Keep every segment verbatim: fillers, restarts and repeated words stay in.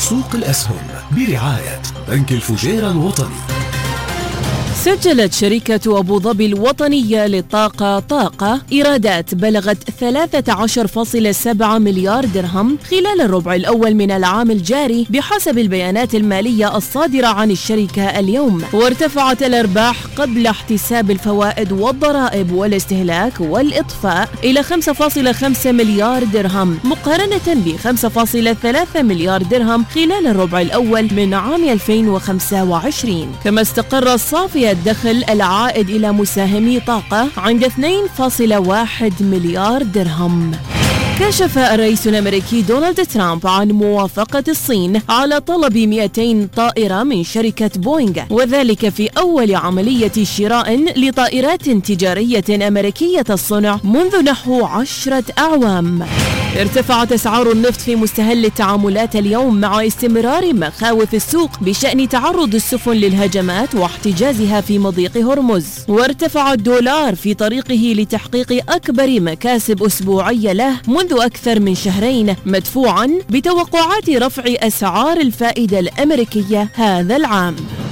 سوق الأسهم برعاية بنك الفجيرة الوطني. سجلت شركة أبو ظبي الوطنية للطاقة طاقة إيرادات بلغت ثلاثة عشر فاصلة سبعة مليار درهم خلال الربع الأول من العام الجاري بحسب البيانات المالية الصادرة عن الشركة اليوم، وارتفعت الأرباح قبل احتساب الفوائد والضرائب والاستهلاك والإطفاء إلى خمسة فاصلة خمسة مليار درهم مقارنة ب خمسة فاصلة ثلاثة مليار درهم خلال الربع الأول من عام ألفين وخمسة وعشرين. كما استقر الصافي الدخل العائد إلى مساهمي طاقة عند اثنين فاصلة واحد مليار درهم. كشف الرئيس الأمريكي دونالد ترامب عن موافقة الصين على طلب مئتين طائرة من شركة بوينغ، وذلك في أول عملية شراء لطائرات تجارية أمريكية الصنع منذ نحو عشرة أعوام. ارتفعت أسعار النفط في مستهل التعاملات اليوم مع استمرار مخاوف السوق بشأن تعرض السفن للهجمات واحتجازها في مضيق هرمز، وارتفع الدولار في طريقه لتحقيق أكبر مكاسب أسبوعية له منذ أكثر من شهرين، مدفوعا بتوقعات رفع أسعار الفائدة الأمريكية هذا العام.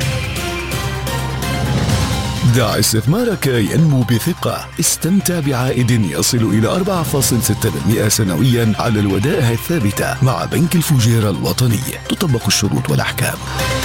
دع استثمارك ينمو بثقة. استمتع بعائد يصل إلى أربعة فاصلة ستة بالمئة سنويا على الودائع الثابتة مع بنك الفجيرة الوطني. تطبق الشروط والأحكام.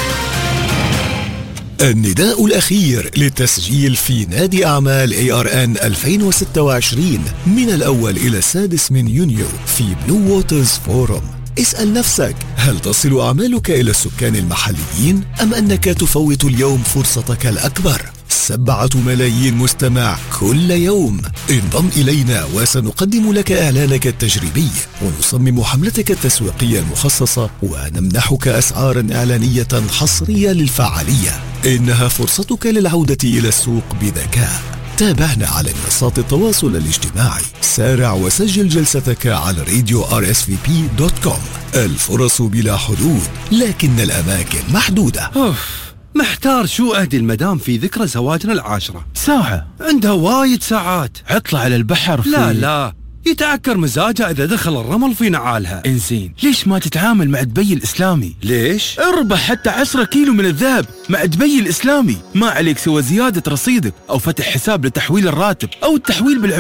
النداء الأخير للتسجيل في نادي أعمال إيه آر إن ألفين وستة وعشرين من الأول إلى السادس من يونيو في بلو ووترز فورم. اسأل نفسك، هل تصل أعمالك إلى السكان المحليين أم أنك تفوت اليوم فرصتك الأكبر؟ سبعة ملايين مستمع كل يوم. انضم إلينا وسنقدم لك إعلانك التجريبي ونصمم حملتك التسويقية المخصصة ونمنحك أسعارا إعلانية حصرية للفعالية. إنها فرصتك للعودة إلى السوق بذكاء. تابعنا على منصات التواصل الاجتماعي. سارع وسجل جلستك على راديو آر إس في بي دوت كوم. الفرص بلا حدود لكن الأماكن محدودة. أوف. محتار شو أهدي المدام في ذكرى زواجنا العاشرة. ساعة عندها وايد ساعات. عطلة على البحر في... لا لا يتعكر مزاجها إذا دخل الرمل في نعالها. إنزين ليش ما تتعامل مع دبي الإسلامي؟ ليش؟ اربح حتى عشرة كيلو من الذهب مع دبي الإسلامي. ما عليك سوى زيادة رصيدك أو فتح حساب لتحويل الراتب أو التحويل بالعملة